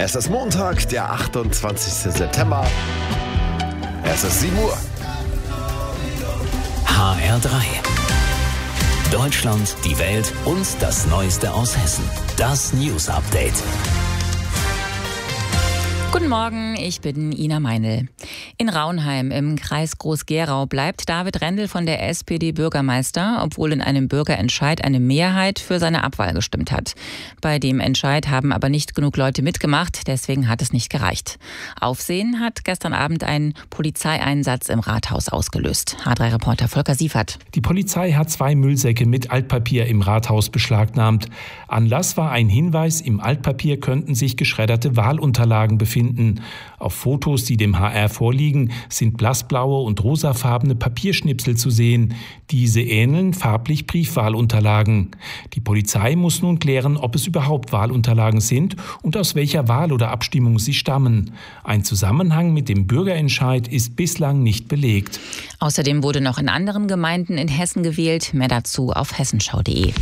Es ist Montag, der 28. September. Es ist 7 Uhr. HR3. Deutschland, die Welt und das Neueste aus Hessen. Das News Update. Guten Morgen, ich bin Ina Meinl. In Raunheim im Kreis Groß-Gerau bleibt David Rendel von der SPD Bürgermeister, obwohl in einem Bürgerentscheid eine Mehrheit für seine Abwahl gestimmt hat. Bei dem Entscheid haben aber nicht genug Leute mitgemacht, deswegen hat es nicht gereicht. Aufsehen hat gestern Abend ein Polizeieinsatz im Rathaus ausgelöst. H3-Reporter Volker Siefert. Die Polizei hat 2 Müllsäcke mit Altpapier im Rathaus beschlagnahmt. Anlass war ein Hinweis, im Altpapier könnten sich geschredderte Wahlunterlagen befinden. Auf Fotos, die dem HR vorliegen, sind blassblaue und rosafarbene Papierschnipsel zu sehen. Diese ähneln farblich Briefwahlunterlagen. Die Polizei muss nun klären, ob es überhaupt Wahlunterlagen sind und aus welcher Wahl oder Abstimmung sie stammen. Ein Zusammenhang mit dem Bürgerentscheid ist bislang nicht belegt. Außerdem wurde noch in anderen Gemeinden in Hessen gewählt. Mehr dazu auf hessenschau.de.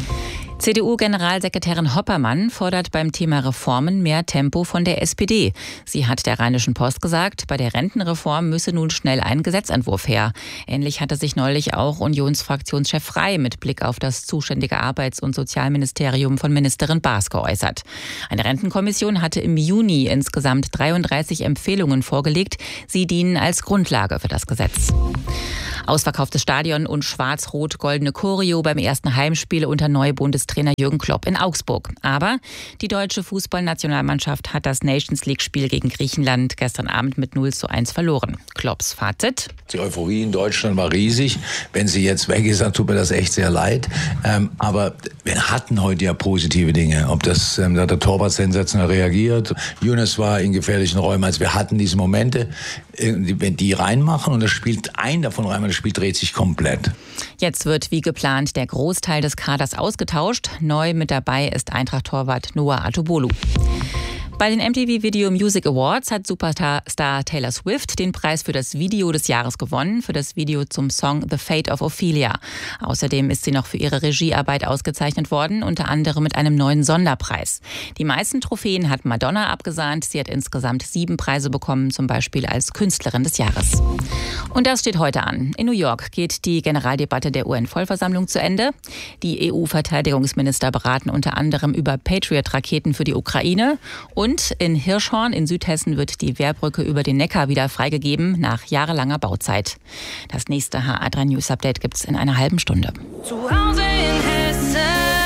CDU-Generalsekretärin Hoppermann fordert beim Thema Reformen mehr Tempo von der SPD. Sie hat der Rheinischen Post gesagt, bei der Rentenreform müsse nun schnell ein Gesetzentwurf her. Ähnlich hatte sich neulich auch Unionsfraktionschef Frey mit Blick auf das zuständige Arbeits- und Sozialministerium von Ministerin Baas geäußert. Eine Rentenkommission hatte im Juni insgesamt 33 Empfehlungen vorgelegt. Sie dienen als Grundlage für das Gesetz. Ausverkauftes Stadion und schwarz-rot-goldene Choreo beim ersten Heimspiel unter Neubundestrainer Jürgen Klopp in Augsburg. Aber die deutsche Fußballnationalmannschaft hat das Nations-League-Spiel gegen Griechenland gestern Abend mit 0:1 verloren. Klopps Fazit: Die Euphorie in Deutschland war riesig. Wenn sie jetzt weg ist, dann tut mir das echt sehr leid. Aber wir hatten heute ja positive Dinge. Ob das da hat der Torwart sensationell reagiert. Younes war in gefährlichen Räumen. Also wir hatten diese Momente, wenn die reinmachen und das spielt ein davon rein, das Spiel dreht sich komplett. Jetzt wird wie geplant der Großteil des Kaders ausgetauscht. Neu mit dabei ist Eintracht-Torwart Noah Atubolu. Bei den MTV Video Music Awards hat Superstar Taylor Swift den Preis für das Video des Jahres gewonnen, für das Video zum Song The Fate of Ophelia. Außerdem ist sie noch für ihre Regiearbeit ausgezeichnet worden, unter anderem mit einem neuen Sonderpreis. Die meisten Trophäen hat Madonna abgesahnt. Sie hat insgesamt 7 Preise bekommen, zum Beispiel als Künstlerin des Jahres. Und das steht heute an. In New York geht die Generaldebatte der UN-Vollversammlung zu Ende. Die EU-Verteidigungsminister beraten unter anderem über Patriot-Raketen für die Ukraine. Und in Hirschhorn in Südhessen wird die Wehrbrücke über den Neckar wieder freigegeben nach jahrelanger Bauzeit. Das nächste HR3 News Update gibt's in einer halben Stunde. Zu Hause in Hessen.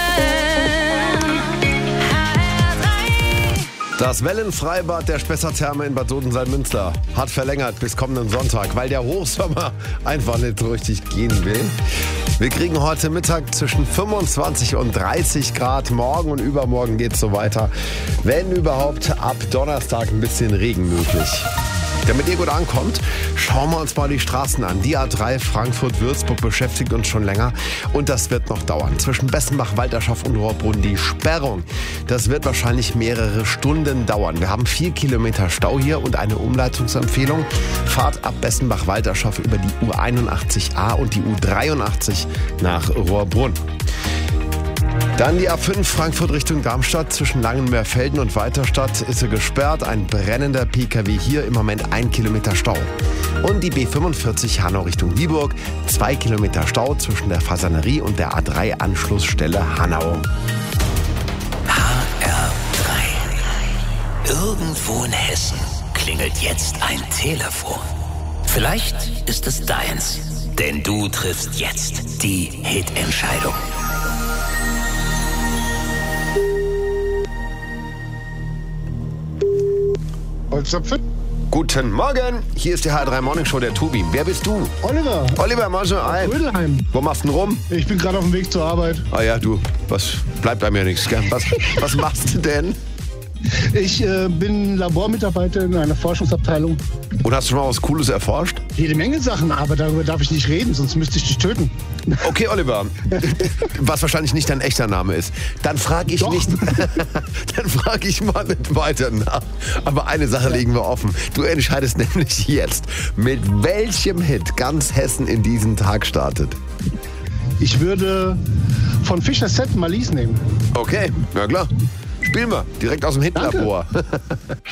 Das Wellenfreibad der Spessartherme in Bad Sodensalm-Münster hat verlängert bis kommenden Sonntag, weil der Hochsommer einfach nicht so richtig gehen will. Wir kriegen heute Mittag zwischen 25 und 30 Grad. Morgen und übermorgen geht es so weiter. Wenn überhaupt, ab Donnerstag ein bisschen Regen möglich. Damit ihr gut ankommt, schauen wir uns mal die Straßen an. Die A3 Frankfurt-Würzburg beschäftigt uns schon länger und das wird noch dauern. Zwischen Bessenbach, Walterschaft und Rohrbrunn die Sperrung. Das wird wahrscheinlich mehrere Stunden dauern. Wir haben 4 Kilometer Stau hier und eine Umleitungsempfehlung. Fahrt ab Bessenbach-Walterschaft über die U81a und die U83 nach Rohrbrunn. Dann die A5 Frankfurt Richtung Darmstadt. Zwischen Langenmeerfelden und Weiterstadt ist sie gesperrt. Ein brennender PKW hier, im Moment 1 Kilometer Stau. Und die B45 Hanau Richtung Dieburg. 2 Kilometer Stau zwischen der Fasanerie und der A3 Anschlussstelle Hanau. HR3. Irgendwo in Hessen klingelt jetzt ein Telefon. Vielleicht ist es deins, denn du triffst jetzt die Hitentscheidung. Guten Morgen, hier ist die HR3 Morning Show, der Tobi. Wer bist du? Oliver. Oliver, mach schon ein. Rödelheim. Wo machst du denn rum? Ich bin gerade auf dem Weg zur Arbeit. Ah ja, du, was bleibt einem ja nichts, gell? Was machst du denn? Ich bin Labormitarbeiter in einer Forschungsabteilung. Und hast du schon mal was Cooles erforscht? Jede Menge Sachen, aber darüber darf ich nicht reden, sonst müsste ich dich töten. Okay, Oliver, was wahrscheinlich nicht dein echter Name ist, dann frage ich nicht, dann frage ich mal nicht weiter nach. Aber eine Sache legen wir offen. Du entscheidest nämlich jetzt, mit welchem Hit ganz Hessen in diesen Tag startet. Ich würde von Fischer Set Malice nehmen. Okay, na klar. Spielen wir direkt aus dem Hitlabor.